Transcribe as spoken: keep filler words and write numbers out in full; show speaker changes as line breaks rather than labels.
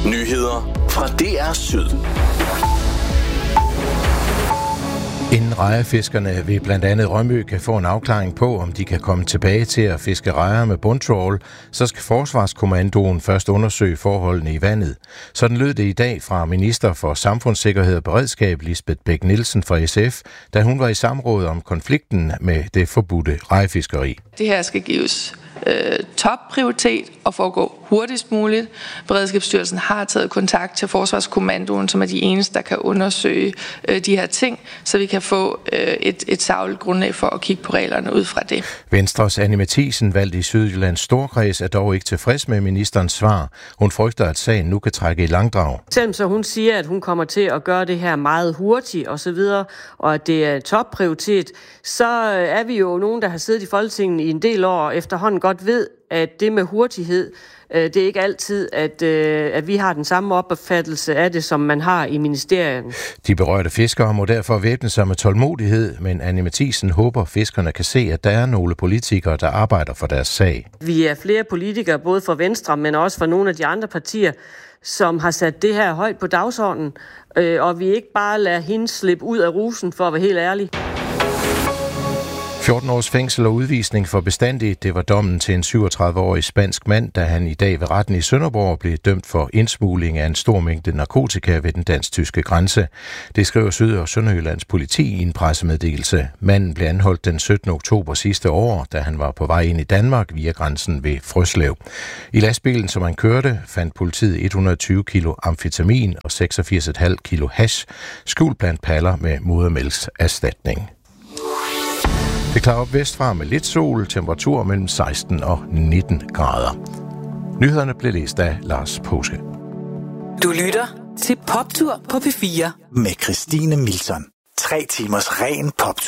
Nyheder fra D R Syd.
Inden rejefiskerne ved blandt andet Rømø kan få en afklaring på, om de kan komme tilbage til at fiske rejer med bundtrawl, så skal Forsvarskommandoen først undersøge forholdene i vandet. Sådan lød det i dag fra minister for Samfundssikkerhed og Beredskab Lisbeth Bech-Nielsen fra S F, da hun var i samråd om konflikten med det forbudte rejefiskeri.
Det her skal gives øh, topprioritet og foregå hurtigst muligt. Beredskabsstyrelsen har taget kontakt til Forsvarskommandoen, som er de eneste, der kan undersøge øh, de her ting, så vi kan få øh, et, et sagligt grundlag for at kigge på reglerne ud fra det.
Venstres Anne Matthiesen, valgt i Sydjyllands Storkreds, er dog ikke tilfreds med ministerens svar. Hun frygter, at sagen nu kan trække i langdrag.
Selvom så hun siger, at hun kommer til at gøre det her meget hurtigt og så videre, og at det er topprioritet, så er vi jo nogen, der har siddet i Folketinget i en del år og efterhånden godt ved, at det med hurtighed, det er ikke altid, at, at vi har den samme opfattelse af det, som man har i ministeriet.
De berørte fiskere må derfor væbne sig med tålmodighed, men Anne Matthiesen håber, fiskerne kan se, at der er nogle politikere, der arbejder for deres sag.
Vi er flere politikere, både fra Venstre, men også fra nogle af de andre partier, som har sat det her højt på dagsordenen, og vi ikke bare lader hende slippe ud af rusen, for at være helt ærlig.
fjorten års fængsel og udvisning for bestandigt. Det var dommen til en syvogtredive-årig spansk mand, da han i dag ved retten i Sønderborg blev dømt for indsmugling af en stor mængde narkotika ved den dansk-tyske grænse. Det skriver Syd- og Sønderjyllands politi i en pressemeddelelse. Manden blev anholdt den syttende oktober sidste år, da han var på vej ind i Danmark via grænsen ved Frøslev. I lastbilen, som han kørte, fandt politiet et hundrede og tyve kilo amfetamin og seksogfirs komma fem kilo hash, skjult blandt paller med modermælkserstatning. Det klarer op vestfra med lidt sol, temperatur mellem seksten og nitten grader. Nyhederne blev læst af Lars Påske.
Du lytter til Poptur på P fire
med Christine Milton. Tre timers ren poptur.